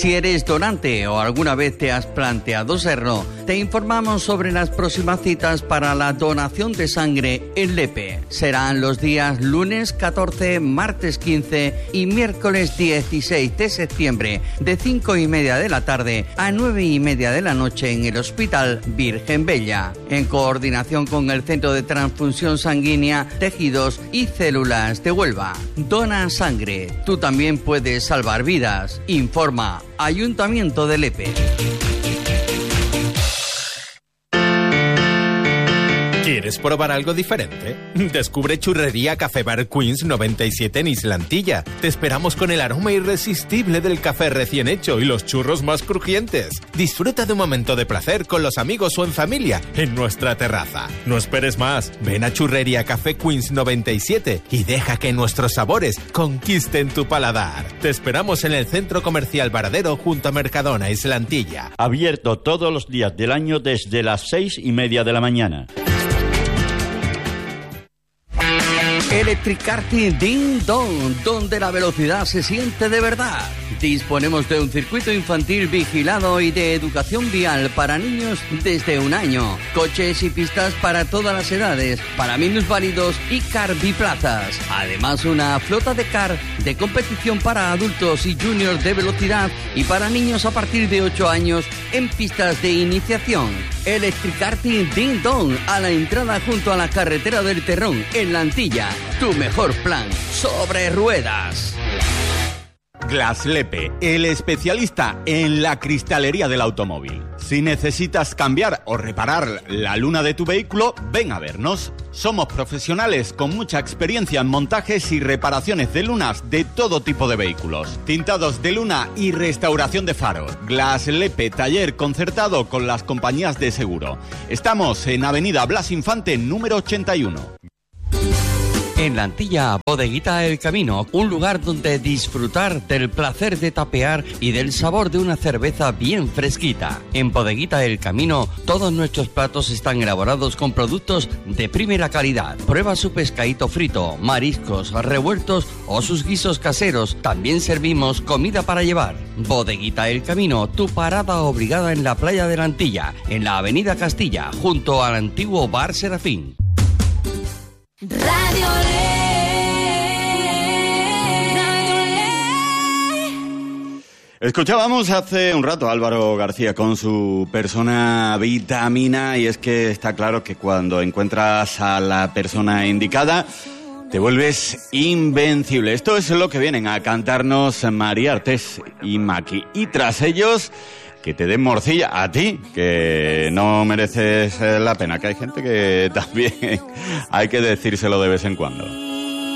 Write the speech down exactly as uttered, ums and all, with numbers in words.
Si eres donante o alguna vez te has planteado serlo, te informamos sobre las próximas citas para la donación de sangre en Lepe. Serán los días lunes catorce, martes quince y miércoles dieciséis de septiembre de cinco y media de la tarde a nueve y media de la noche en el Hospital Virgen Bella, en coordinación con el Centro de Transfusión Sanguínea, Tejidos y Células de Huelva. Dona sangre, tú también puedes salvar vidas. Informa Ayuntamiento de Lepe. ¿Quieres probar algo diferente? Descubre Churrería Café Bar Queens noventa y siete en Islantilla. Te esperamos con el aroma irresistible del café recién hecho y los churros más crujientes. Disfruta de un momento de placer con los amigos o en familia en nuestra terraza. No esperes más. Ven a Churrería Café Queens noventa y siete y deja que nuestros sabores conquisten tu paladar. Te esperamos en el Centro Comercial Varadero junto a Mercadona, Islantilla. Abierto todos los días del año desde las seis y media de la mañana. Electric Karting Ding Dong, donde la velocidad se siente de verdad. Disponemos de un circuito infantil vigilado y de educación vial para niños desde un año. Coches y pistas para todas las edades, para minusválidos y car biplazas. Además, una flota de car de competición para adultos y juniors de velocidad y para niños a partir de ocho años en pistas de iniciación. Electric Karting Ding Dong, a la entrada junto a la carretera del Terrón, en La Antilla. Tu mejor plan sobre ruedas. Glass Lepe, el especialista en la cristalería del automóvil. Si necesitas cambiar o reparar la luna de tu vehículo, ven a vernos. Somos profesionales con mucha experiencia en montajes y reparaciones de lunas de todo tipo de vehículos. Tintados de luna y restauración de faros. Glass Lepe, taller concertado con las compañías de seguro. Estamos en Avenida Blas Infante, número ochenta y uno. En La Antilla, Bodeguita El Camino, un lugar donde disfrutar del placer de tapear y del sabor de una cerveza bien fresquita. En Bodeguita El Camino, todos nuestros platos están elaborados con productos de primera calidad. Prueba su pescadito frito, mariscos, revueltos o sus guisos caseros. También servimos comida para llevar. Bodeguita El Camino, tu parada obligada en la playa de La Antilla, en la Avenida Castilla, junto al antiguo Bar Serafín. Radio Escuchábamos hace un rato a Álvaro García con su persona vitamina, y es que está claro que cuando encuentras a la persona indicada te vuelves invencible. Esto es lo que vienen a cantarnos María Artés y Maki. Y tras ellos, que te den morcilla a ti, que no mereces la pena, que hay gente que también hay que decírselo de vez en cuando.